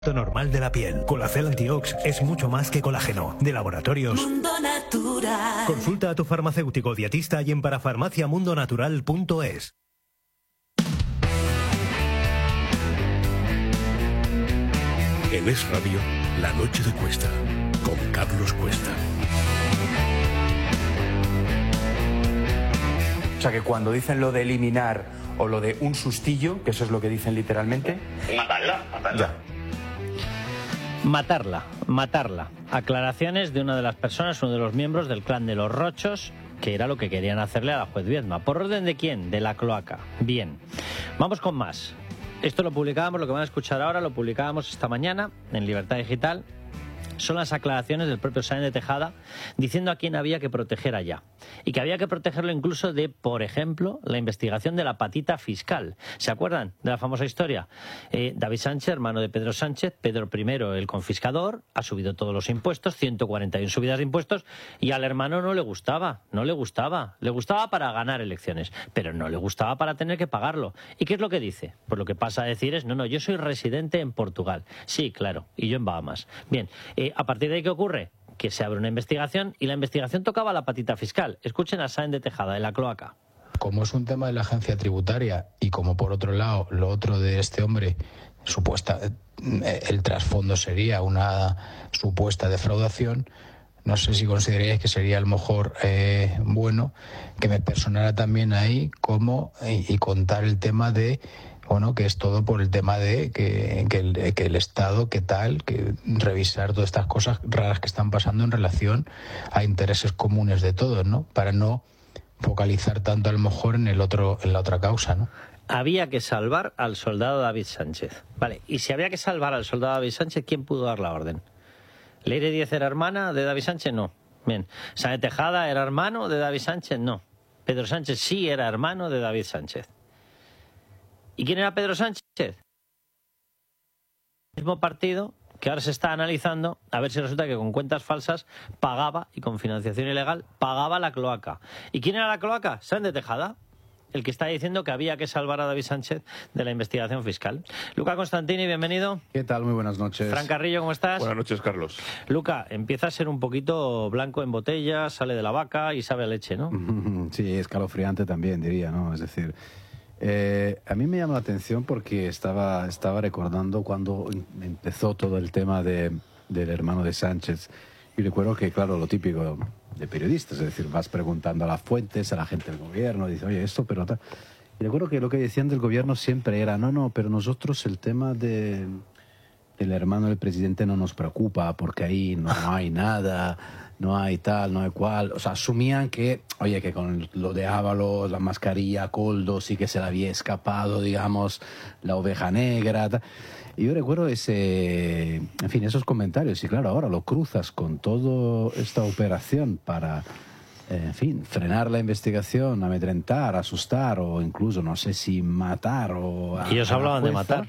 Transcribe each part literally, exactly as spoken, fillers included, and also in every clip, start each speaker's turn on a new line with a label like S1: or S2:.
S1: normal de la piel. Colacel Antiox es mucho más que colágeno. De Laboratorios
S2: Mundo Natural.
S1: Consulta a tu farmacéutico dietista y en parafarmacia mundo natural punto es.
S3: En Es Radio, La Noche de Cuesta, con Carlos Cuesta.
S4: O sea que cuando dicen lo de eliminar o lo de un sustillo, que eso es lo que dicen literalmente...
S5: Matarla, matarla.
S4: Ya.
S6: Matarla, matarla. Aclaraciones de una de las personas, uno de los miembros del clan de los Rochos, que era lo que querían hacerle a la juez Viedma. ¿Por orden de quién? De la cloaca. Bien. Vamos con más. Esto lo publicábamos, lo que van a escuchar ahora, lo publicábamos esta mañana en Libertad Digital. Son las aclaraciones del propio Sáenz de Tejada diciendo a quién había que proteger allá. Y que había que protegerlo incluso de, por ejemplo, la investigación de la patita fiscal. ¿Se acuerdan de la famosa historia? Eh, David Sánchez, hermano de Pedro Sánchez, Pedro primero, el confiscador, ha subido todos los impuestos, ciento cuarenta y uno subidas de impuestos, y al hermano no le gustaba, no le gustaba. Le gustaba para ganar elecciones, pero no le gustaba para tener que pagarlo. ¿Y qué es lo que dice? Pues lo que pasa a decir es, no, no, yo soy residente en Portugal. Sí, claro, y yo en Bahamas. Bien, eh, a partir de ahí, ¿qué ocurre? Que se abre una investigación y la investigación tocaba la patita fiscal. Escuchen a Sáenz de Tejada, de la cloaca.
S7: Como es un tema de la agencia tributaria y como por otro lado lo otro de este hombre, supuesta, el trasfondo sería una supuesta defraudación, no sé si consideraríais que sería a lo mejor eh, bueno que me personara también ahí como y, y contar el tema de... Bueno, que es todo por el tema de que, que, el, que el Estado, que tal, que revisar todas estas cosas raras que están pasando en relación a intereses comunes de todos, ¿no? Para no focalizar tanto a lo mejor en el otro, en la otra causa, ¿no?
S6: Había que salvar al soldado David Sánchez. Vale, y si había que salvar al soldado David Sánchez, ¿quién pudo dar la orden? ¿Leire Díez era hermana de David Sánchez? No. Bien. ¿Sáenz de Tejada era hermano de David Sánchez? No. Pedro Sánchez sí era hermano de David Sánchez. ¿Y quién era Pedro Sánchez? El mismo partido que ahora se está analizando a ver si resulta que con cuentas falsas pagaba, y con financiación ilegal, pagaba la cloaca. ¿Y quién era la cloaca? Sáenz de Tejada, el que está diciendo que había que salvar a David Sánchez de la investigación fiscal. Luca Constantini, bienvenido.
S8: ¿Qué tal? Muy buenas noches.
S6: Fran Carrillo, ¿cómo estás?
S3: Buenas noches, Carlos.
S6: Luca, empieza a ser un poquito blanco en botella, sale de la vaca y sabe a leche, ¿no?
S8: Sí, escalofriante también, diría, ¿no? Es decir... Eh, a mí me llama la atención porque estaba, estaba recordando cuando empezó todo el tema de, del hermano de Sánchez. Y recuerdo que, claro, lo típico de periodistas, es decir, vas preguntando a las fuentes, a la gente del gobierno, dice, oye, esto, pero tal. Y recuerdo que lo que decían del gobierno siempre era, no, no, pero nosotros el tema de, del hermano del presidente no nos preocupa porque ahí no hay nada... no hay tal, no hay cual. O sea, asumían que, oye, que con lo de Ábalos, la mascarilla, Coldo, sí que se le había escapado, digamos, la oveja negra. Tal. Y yo recuerdo ese, en fin, esos comentarios. Y claro, ahora lo cruzas con toda esta operación para, eh, en fin, frenar la investigación, amedrentar, asustar o incluso, no sé si matar o... A,
S6: Ellos hablaban de matar.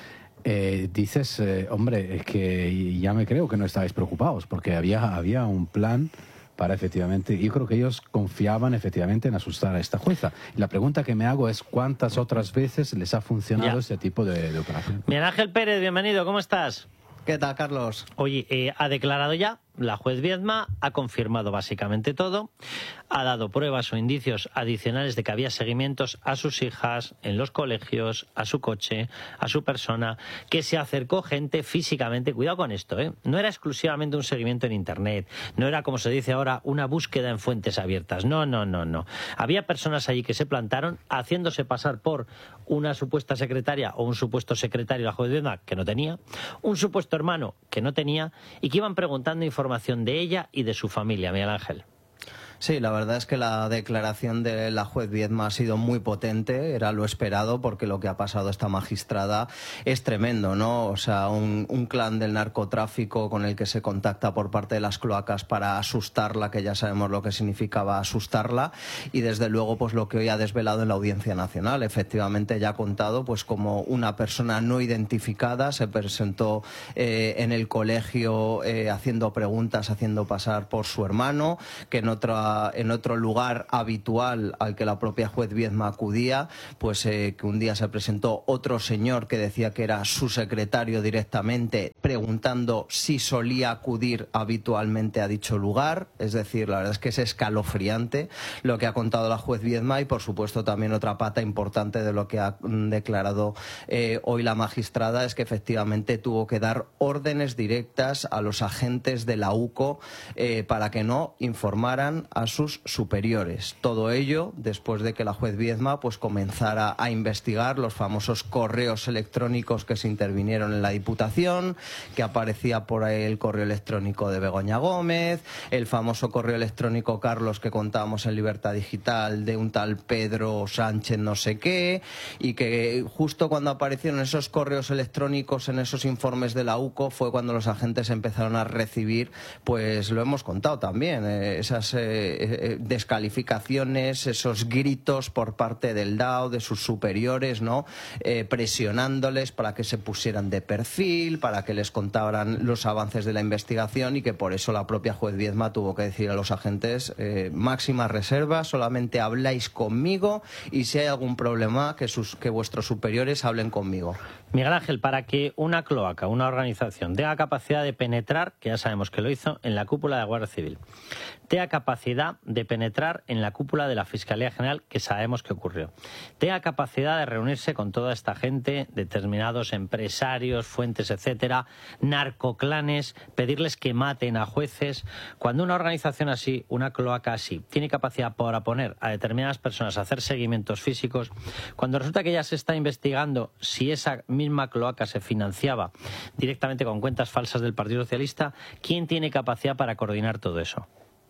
S8: Eh, dices, eh, hombre, es que ya me creo que no estabais preocupados, porque había, había un plan para efectivamente, yo creo que ellos confiaban efectivamente en asustar a esta jueza. Y la pregunta que me hago es cuántas otras veces les ha funcionado ya. este tipo de, de operación.
S6: Miguel Ángel Pérez, bienvenido, ¿cómo estás?
S9: ¿Qué tal, Carlos?
S6: Oye, eh, ha declarado ya la juez Viedma, ha confirmado básicamente todo, ha dado pruebas o indicios adicionales de que había seguimientos a sus hijas, en los colegios, a su coche, a su persona, que se acercó gente físicamente. Cuidado con esto, ¿eh? No era exclusivamente un seguimiento en Internet, no era, como se dice ahora, una búsqueda en fuentes abiertas. No, no, no, no. Había personas allí que se plantaron haciéndose pasar por una supuesta secretaria o un supuesto secretario de la juez Viedma que no tenía, un supuesto hermano que no tenía, y que iban preguntando información de ella y de su familia. Miguel Ángel.
S9: Sí, la verdad es que la declaración de la juez Viedma ha sido muy potente, era lo esperado, porque lo que ha pasado esta magistrada es tremendo, ¿no? O sea, un, un clan del narcotráfico con el que se contacta por parte de las cloacas para asustarla, que ya sabemos lo que significaba asustarla, y desde luego pues lo que hoy ha desvelado en la Audiencia Nacional. Efectivamente ya ha contado pues como una persona no identificada se presentó eh, en el colegio eh, haciendo preguntas, haciendo pasar por su hermano, que en otra otra, en otro lugar habitual al que la propia juez Viedma acudía, pues eh, que un día se presentó otro señor que decía que era su secretario directamente, preguntando si solía acudir habitualmente a dicho lugar. Es decir, la verdad es que es escalofriante lo que ha contado la juez Viedma, y por supuesto también otra pata importante de lo que ha mm, declarado eh, hoy la magistrada es que efectivamente tuvo que dar órdenes directas a los agentes de la UCO eh, para que no informaran a sus superiores. Todo ello después de que la juez Viedma pues comenzara a investigar los famosos correos electrónicos que se intervinieron en la Diputación, que aparecía por ahí el correo electrónico de Begoña Gómez, el famoso correo electrónico, Carlos, que contábamos en Libertad Digital, de un tal Pedro Sánchez no sé qué, y que justo cuando aparecieron esos correos electrónicos en esos informes de la UCO fue cuando los agentes empezaron a recibir, pues lo hemos contado también, eh, esas eh, eh, descalificaciones, esos gritos por parte del D A O, de sus superiores, ¿no? Eh, presionándoles para que se pusieran de perfil, para que les contaran los avances de la investigación, y que por eso la propia juez Viedma tuvo que decir a los agentes eh, máxima reserva, solamente habláis conmigo, y si hay algún problema que, sus, que vuestros superiores hablen conmigo.
S6: Miguel Ángel, para que una cloaca, una organización, tenga capacidad de penetrar, que ya sabemos que lo hizo, en la cúpula de la Guardia Civil, tenga capacidad de penetrar en la cúpula de la Fiscalía General, que sabemos que ocurrió, tenga capacidad de reunirse con toda esta gente, determinados empresarios, fuentes, etcétera, narcoclanes, pedirles que maten a jueces. Cuando una organización así, una cloaca así, tiene capacidad para poner a determinadas personas a hacer seguimientos físicos, cuando resulta que ya se está investigando si esa misma cloaca se financiaba directamente con cuentas falsas del Partido Socialista, ¿quién tiene capacidad para coordinar todo eso?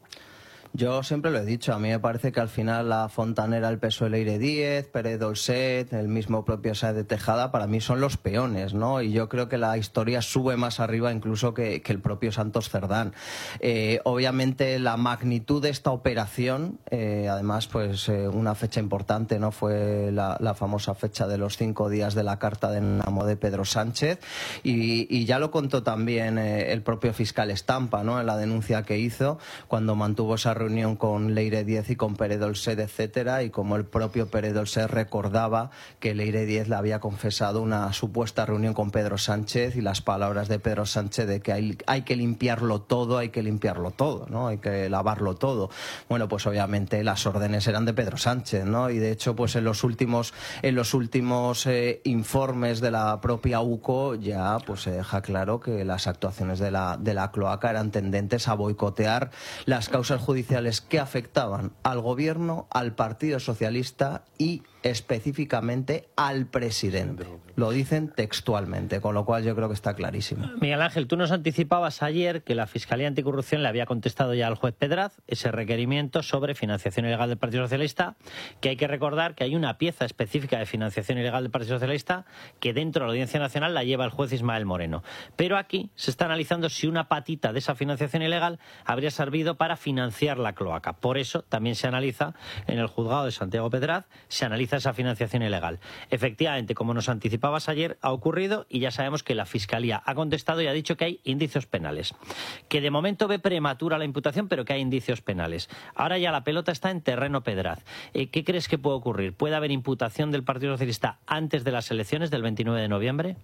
S9: Yo siempre lo he dicho, a mí me parece que al final la fontanera, el P S O E, Leire Díez, Pérez Dolcet, el mismo propio Sáez de Tejada, para mí son los peones, ¿no? Y yo creo que la historia sube más arriba incluso que, que el propio Santos Cerdán. Eh, obviamente la magnitud de esta operación, eh, además pues eh, una fecha importante, ¿no? Fue la, la famosa fecha de los cinco días de la carta de Namo de Pedro Sánchez, y, y ya lo contó también eh, el propio fiscal Estampa, ¿no? En la denuncia que hizo cuando mantuvo esa reunión con Leire Díez y con Pérez Dolcet, etcétera, y como el propio Pérez Dolcet recordaba que Leire Díez le había confesado una supuesta reunión con Pedro Sánchez, y las palabras de Pedro Sánchez de que hay, hay que limpiarlo todo, hay que limpiarlo todo, ¿no? Hay que lavarlo todo. Bueno, pues obviamente las órdenes eran de Pedro Sánchez, ¿no? Y de hecho, pues en los últimos en los últimos eh, informes de la propia UCO ya pues se deja claro que las actuaciones de la de la cloaca eran tendentes a boicotear las causas judiciales que afectaban al gobierno, al Partido Socialista y específicamente al presidente. Lo dicen textualmente, con lo cual yo creo que está clarísimo.
S6: Miguel Ángel, tú nos anticipabas ayer que la Fiscalía Anticorrupción le había contestado ya al juez Pedraz ese requerimiento sobre financiación ilegal del Partido Socialista, que hay que recordar que hay una pieza específica de financiación ilegal del Partido Socialista que dentro de la Audiencia Nacional la lleva el juez Ismael Moreno. Pero aquí se está analizando si una patita de esa financiación ilegal habría servido para financiar la cloaca. Por eso también se analiza en el juzgado de Santiago Pedraz, se analiza esa financiación ilegal. Efectivamente, como nos anticipabas ayer, ha ocurrido, y ya sabemos que la Fiscalía ha contestado y ha dicho que hay indicios penales. Que de momento ve prematura la imputación, pero que hay indicios penales. Ahora ya la pelota está en terreno Pedraz. Eh, ¿Qué crees que puede ocurrir? ¿Puede haber imputación del Partido Socialista antes de las elecciones del veintinueve de noviembre?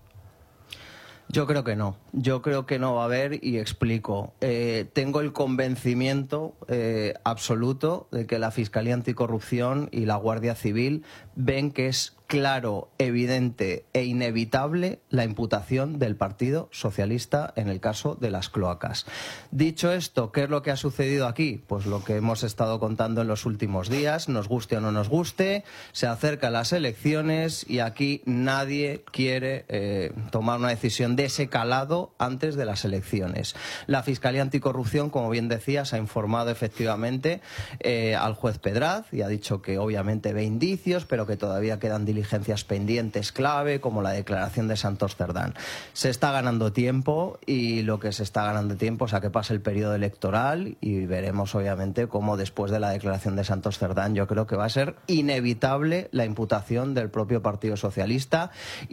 S9: Yo creo que no, yo creo que no va a haber, y explico. Eh, tengo el convencimiento eh, absoluto de que la Fiscalía Anticorrupción y la Guardia Civil ven que es claro, evidente e inevitable la imputación del Partido Socialista en el caso de las cloacas. Dicho esto, ¿qué es lo que ha sucedido aquí? Pues lo que hemos estado contando en los últimos días, nos guste o no nos guste, se acercan las elecciones y aquí nadie quiere eh, tomar una decisión de ese calado antes de las elecciones. La Fiscalía Anticorrupción, como bien decías, ha informado efectivamente eh, al juez Pedraz y ha dicho que obviamente ve indicios, pero que todavía quedan diligencias diligencias pendientes clave, como la declaración de Santos Cerdán. Se está ganando tiempo y lo que se está ganando tiempo es a que pase el periodo electoral y veremos obviamente cómo después de la declaración de Santos Cerdán yo creo que va a ser inevitable la imputación del propio Partido Socialista.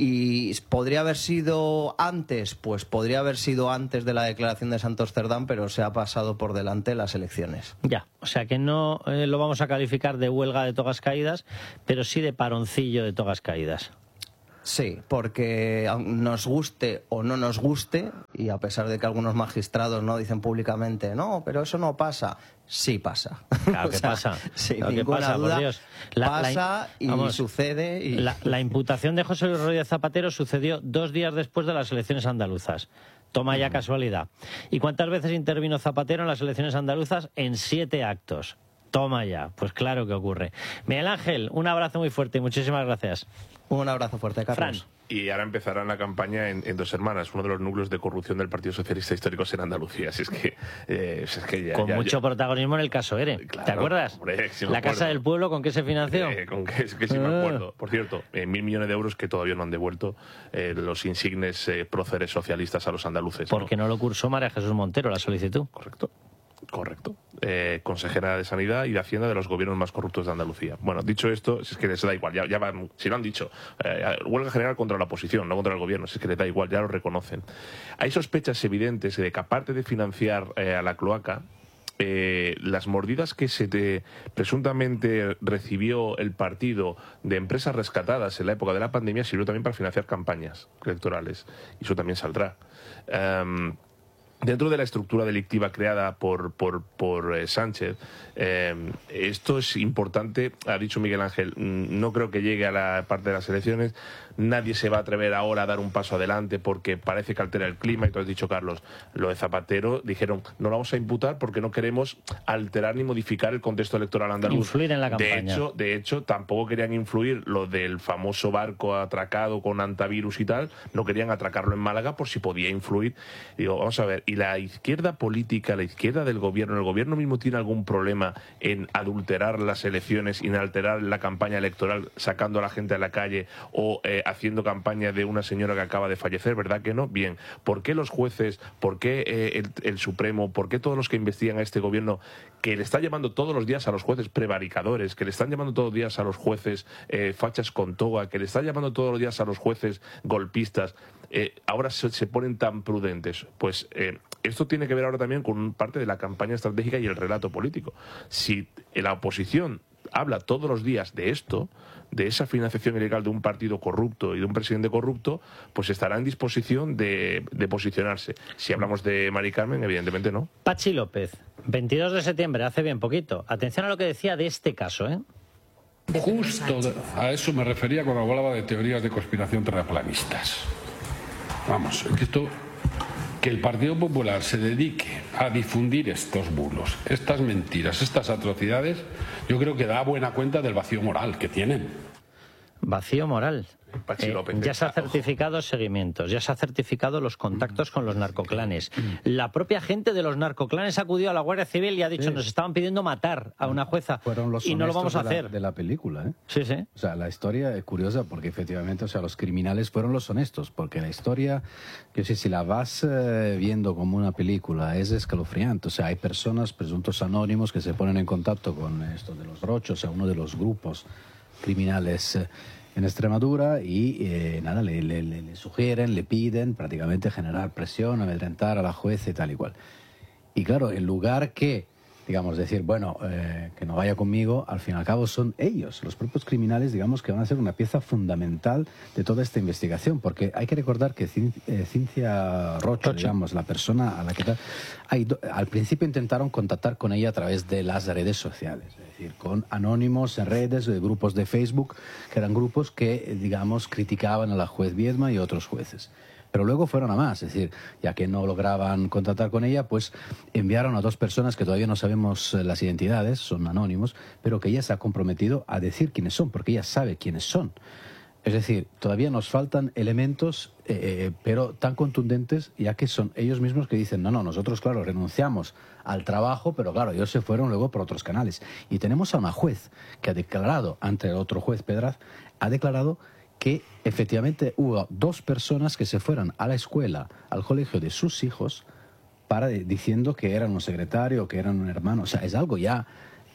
S9: Y podría haber sido antes, pues podría haber sido antes de la declaración de Santos Cerdán, pero se ha pasado por delante las elecciones.
S6: Ya, o sea que no eh, lo vamos a calificar de huelga de togas caídas, pero sí de paroncillo de togas caídas.
S9: Sí, porque nos guste o no nos guste, y a pesar de que algunos magistrados no dicen públicamente, no, pero eso no pasa, sí pasa.
S6: Claro que o sea, pasa.
S9: Sin
S6: claro
S9: ninguna
S6: que pasa,
S9: duda,
S6: por Dios. La,
S9: pasa
S6: la,
S9: y
S6: vamos,
S9: sucede. Y...
S6: La, la imputación de José Luis Rodríguez Zapatero sucedió dos días después de las elecciones andaluzas. Toma ya casualidad. ¿Y cuántas veces intervino Zapatero en las elecciones andaluzas? En siete actos. Toma ya. Pues claro que ocurre. Miguel Ángel, un abrazo muy fuerte y muchísimas gracias.
S9: Un abrazo fuerte, Carlos.
S6: Fran.
S5: Y ahora empezarán la campaña en, en Dos Hermanas, uno de los núcleos de corrupción del Partido Socialista Históricos en Andalucía. Así es que, eh, es que ya,
S6: con
S5: ya,
S6: mucho
S5: ya...
S6: protagonismo en el caso ERE.
S5: Claro,
S6: ¿te acuerdas?
S5: Hombre, sí
S6: la Casa del Pueblo, ¿con qué se financió?
S5: Eh, con que, que sí me acuerdo. Por cierto, eh, mil millones de euros que todavía no han devuelto eh, los insignes eh, próceres socialistas a los andaluces.
S6: Porque no, no lo cursó María Jesús Montero la solicitud.
S5: Correcto. Correcto. Eh, consejera de Sanidad y de Hacienda de los gobiernos más corruptos de Andalucía. Bueno, dicho esto, si es que les da igual, ya, ya van, si lo han dicho, eh, huelga general contra la oposición, no contra el gobierno, si es que les da igual, ya lo reconocen. Hay sospechas evidentes de que aparte de financiar eh, a la cloaca, Eh, las mordidas que se te, presuntamente recibió el partido de empresas rescatadas en la época de la pandemia sirvió también para financiar campañas electorales. Y eso también saldrá. Um, Dentro de la estructura delictiva creada por, por, por eh, Sánchez, eh, esto es importante, ha dicho Miguel Ángel, no creo que llegue a la parte de las elecciones, nadie se va a atrever ahora a dar un paso adelante porque parece que altera el clima, y tú has dicho, Carlos, lo de Zapatero, dijeron, no lo vamos a imputar porque no queremos alterar ni modificar el contexto electoral andaluz.
S6: Influir en la campaña.
S5: De hecho, de hecho, tampoco querían influir lo del famoso barco atracado con antivirus y tal, no querían atracarlo en Málaga por si podía influir. Digo, vamos a ver, y la izquierda política, la izquierda del gobierno, ¿el gobierno mismo tiene algún problema en adulterar las elecciones y en alterar la campaña electoral sacando a la gente a la calle o eh, haciendo campaña de una señora que acaba de fallecer? ¿Verdad que no? Bien, ¿por qué los jueces, por qué eh, el, el Supremo, por qué todos los que investigan a este gobierno, que le está llamando todos los días a los jueces prevaricadores, que le están llamando todos los días a los jueces eh, fachas con toga, que le están llamando todos los días a los jueces golpistas, eh, ahora se, se ponen tan prudentes? Pues eh, esto tiene que ver ahora también con parte de la campaña estratégica y el relato político. Si la oposición habla todos los días de esto, de esa financiación ilegal de un partido corrupto y de un presidente corrupto, pues estará en disposición de, de posicionarse. Si hablamos de Mari Carmen, evidentemente no.
S6: Pachi López, veintidós de septiembre, hace bien poquito. Atención a lo que decía de este caso, ¿eh?
S10: Justo a eso me refería cuando hablaba de teorías de conspiración terraplanistas. Vamos, que esto... Que el Partido Popular se dedique a difundir estos bulos, estas mentiras, estas atrocidades, yo creo que da buena cuenta del vacío moral que tienen.
S6: Vacío moral.
S5: Pachi López,
S6: Eh, ya se ha certificado seguimientos, ya se ha certificado los contactos con los narcoclanes. La propia gente de los narcoclanes acudió a la Guardia Civil y ha dicho, sí, nos estaban pidiendo matar a una jueza
S8: los
S6: y no lo vamos a
S8: de
S6: hacer.
S8: La, de la película, ¿eh?
S6: Sí, sí.
S8: O sea, la historia es curiosa porque efectivamente, o sea, los criminales fueron los honestos, porque la historia, que sé, si la vas eh, viendo como una película, es escalofriante. O sea, hay personas, presuntos anónimos, que se ponen en contacto con esto de los Rochos, o sea, uno de los grupos criminales eh, en Extremadura, y eh, nada, le, le, le sugieren, le piden prácticamente generar presión, amedrentar a la jueza y tal y cual. Y claro, en lugar que, digamos, decir, bueno, eh, que no vaya conmigo, al fin y al cabo son ellos, los propios criminales, digamos, que van a ser una pieza fundamental de toda esta investigación, porque hay que recordar que Cin eh, Cintia Rocho, digamos, la persona a la que tal, hay do al principio intentaron contactar con ella a través de las redes sociales, es decir, con anónimos en redes, de grupos de Facebook, que eran grupos que, digamos, criticaban a la juez Viedma y otros jueces. Pero luego fueron a más, es decir, ya que no lograban contactar con ella, pues enviaron a dos personas que todavía no sabemos las identidades, son anónimos, pero que ella se ha comprometido a decir quiénes son, porque ella sabe quiénes son. Es decir, todavía nos faltan elementos, eh, pero tan contundentes, ya que son ellos mismos que dicen, no, no, nosotros, claro, renunciamos al trabajo, pero claro, ellos se fueron luego por otros canales. Y tenemos a una juez que ha declarado, ante el otro juez, Pedraz, ha declarado que efectivamente hubo dos personas que se fueron a la escuela, al colegio de sus hijos, para diciendo que eran un secretario, que eran un hermano. O sea, es algo ya...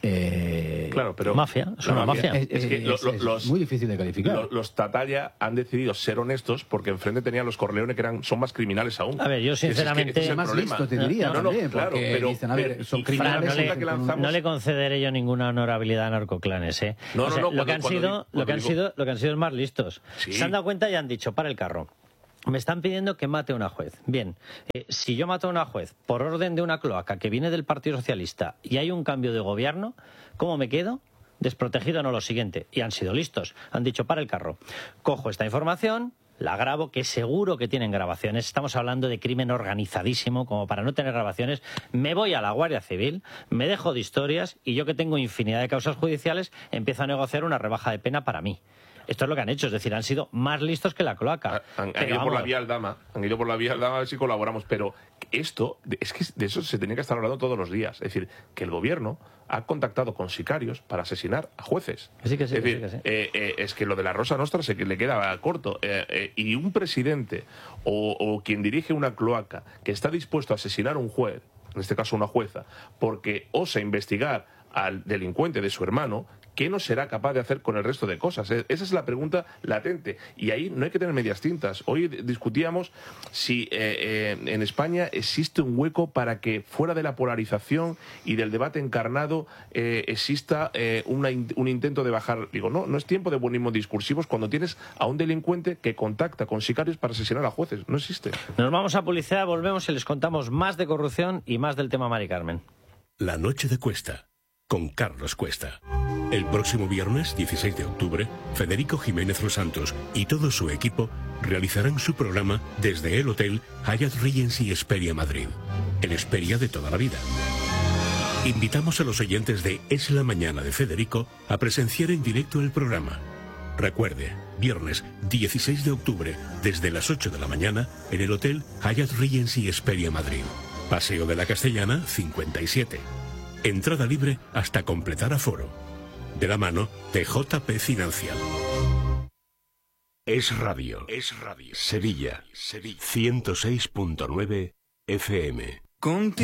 S8: Eh,
S5: claro, pero
S6: mafia, es una mafia.
S8: Es, es,
S5: Es que lo-
S8: es-
S5: lo-
S8: es
S5: los-
S8: muy difícil de calificar.
S5: Los, los Tatalla han decidido ser honestos porque enfrente tenían los Corleone que eran, son más criminales aún.
S6: A ver, yo
S5: Ese es que-
S6: sinceramente-
S5: ese es el
S8: más
S5: problema.
S8: listo, te diría,
S5: No, no,
S8: también,
S5: claro,
S8: porque
S5: pero,
S8: dicen, a ver,
S5: pero-
S8: son
S5: y-
S8: criminales,
S5: y
S6: no,
S5: resulta
S6: le,
S5: que lanzamos-
S6: no le concederé yo ninguna honorabilidad a narcoclanes, ¿eh?
S5: No,
S6: O
S5: no,
S6: sea,
S5: no,
S6: lo que han
S5: cuando- cuando
S6: sido,
S5: digo-
S6: lo que
S5: cuando
S6: han
S5: digo-
S6: sido, lo que han sido es más listos.
S5: Sí.
S6: Se han dado cuenta y han dicho, para el carro. Me están pidiendo que mate a una juez. Bien, eh, si yo mato a una juez por orden de una cloaca que viene del Partido Socialista y hay un cambio de gobierno, ¿cómo me quedo? Desprotegido, no lo siguiente. Y han sido listos. Han dicho, para el carro. Cojo esta información, la grabo, que seguro que tienen grabaciones. Estamos hablando de crimen organizadísimo, como para no tener grabaciones. Me voy a la Guardia Civil, me dejo de historias y yo, que tengo infinidad de causas judiciales, empiezo a negociar una rebaja de pena para mí. Esto es lo que han hecho, es decir, han sido más listos que la cloaca.
S5: Han, han
S6: Pero
S5: ido por la
S6: vamos,
S5: vía Aldama, han ido por la vía Aldama a ver si colaboramos, pero esto, es que de eso se tenía que estar hablando todos los días. Es decir, que el gobierno ha contactado con sicarios para asesinar a jueces.
S6: Que sí, que sí,
S5: es
S6: que sí,
S5: decir,
S6: que sí.
S5: eh, eh, es que lo de la Rosa Nostra se que le queda corto. Eh, eh, y un presidente o, o quien dirige una cloaca que está dispuesto a asesinar a un juez, en este caso una jueza, porque osa investigar al delincuente de su hermano, ¿qué no será capaz de hacer con el resto de cosas? Esa es la pregunta latente. Y ahí no hay que tener medias tintas. Hoy discutíamos si eh, eh, en España existe un hueco para que fuera de la polarización y del debate encarnado eh, exista eh, una in- un intento de bajar. Digo, no, no es tiempo de buenismos discursivos cuando tienes a un delincuente que contacta con sicarios para asesinar a jueces. No existe.
S6: Nos vamos a publicidad, volvemos y les contamos más de corrupción y más del tema Mari Carmen.
S3: La noche de Cuesta, con Carlos Cuesta. El próximo viernes, dieciséis de octubre, Federico Jiménez Los Santos y todo su equipo realizarán su programa desde el Hotel Hyatt Regency Esperia Madrid, el Esperia de toda la vida. Invitamos a los oyentes de Es la Mañana de Federico a presenciar en directo el programa. Recuerde, viernes dieciséis de octubre, desde las ocho de la mañana, en el Hotel Hyatt Regency Esperia Madrid. Paseo de la Castellana, cincuenta y siete. Entrada libre hasta completar aforo. De la mano de J P Financial. Es Radio. Es Radio. Sevilla. Sevilla. ciento seis punto nueve F M.